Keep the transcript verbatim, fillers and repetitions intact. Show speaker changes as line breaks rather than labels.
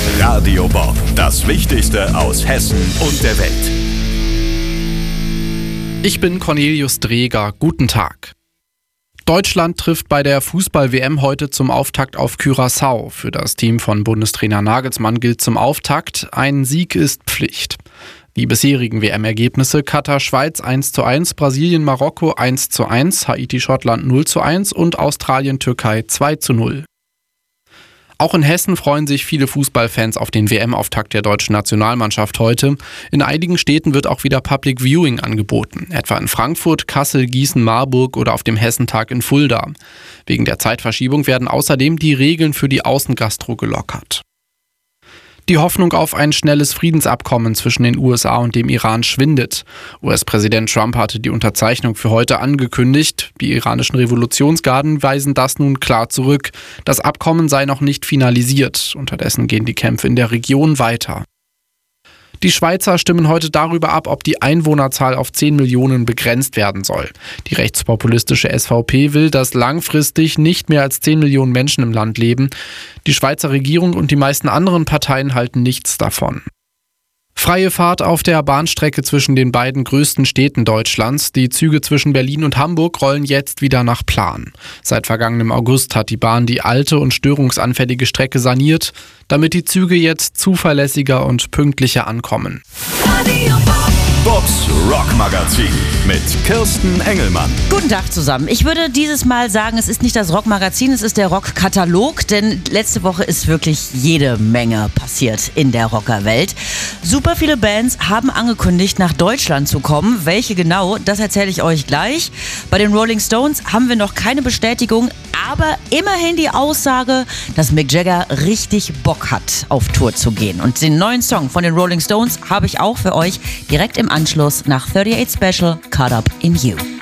Radio Bob, das Wichtigste aus Hessen und der Welt.
Ich bin Cornelius Dreger. Guten Tag. Deutschland trifft bei der Fußball-W M heute zum Auftakt auf Curaçao. Für das Team von Bundestrainer Nagelsmann gilt zum Auftakt: ein Sieg ist Pflicht. Die bisherigen W M-Ergebnisse: Katar-Schweiz eins zu eins, Brasilien-Marokko eins zu eins, Haiti-Schottland null zu eins und Australien-Türkei zwei zu null. Auch in Hessen freuen sich viele Fußballfans auf den W M-Auftakt der deutschen Nationalmannschaft heute. In einigen Städten wird auch wieder Public Viewing angeboten, etwa in Frankfurt, Kassel, Gießen, Marburg oder auf dem Hessentag in Fulda. Wegen der Zeitverschiebung werden außerdem die Regeln für die Außengastro gelockert. Die Hoffnung auf ein schnelles Friedensabkommen zwischen den U S A und dem Iran schwindet. U S-Präsident Trump hatte die Unterzeichnung für heute angekündigt. Die iranischen Revolutionsgarden weisen das nun klar zurück. Das Abkommen sei noch nicht finalisiert. Unterdessen gehen die Kämpfe in der Region weiter. Die Schweizer stimmen heute darüber ab, ob die Einwohnerzahl auf zehn Millionen begrenzt werden soll. Die rechtspopulistische S V P will, dass langfristig nicht mehr als zehn Millionen Menschen im Land leben. Die Schweizer Regierung und die meisten anderen Parteien halten nichts davon. Freie Fahrt auf der Bahnstrecke zwischen den beiden größten Städten Deutschlands. Die Züge zwischen Berlin und Hamburg rollen jetzt wieder nach Plan. Seit vergangenem August hat die Bahn die alte und störungsanfällige Strecke saniert, damit die Züge jetzt zuverlässiger und pünktlicher ankommen.
Bobs Rockmagazin mit Kirsten Engelmann.
Guten Tag zusammen. Ich würde dieses Mal sagen, es ist nicht das Rockmagazin, es ist der Rockkatalog, denn letzte Woche ist wirklich jede Menge passiert in der Rockerwelt. Super viele Bands haben angekündigt, nach Deutschland zu kommen. Welche genau, das erzähle ich euch gleich. Bei den Rolling Stones haben wir noch keine Bestätigung, aber immerhin die Aussage, dass Mick Jagger richtig Bock hat, auf Tour zu gehen. Und den neuen Song von den Rolling Stones habe ich auch für euch direkt im Anschluss nach thirty-eight Special, Caught Up in You.